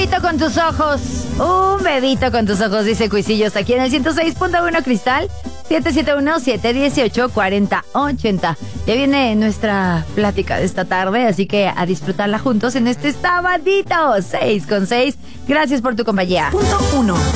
bebito con tus ojos. Un bebito con tus ojos, dice Cuisillos, aquí en el 106.1 Cristal. 771-718-4080. Ya viene nuestra plática de esta tarde, así que a disfrutarla juntos en este sabadito 6 con 6. Gracias por tu compañía. Punto 1.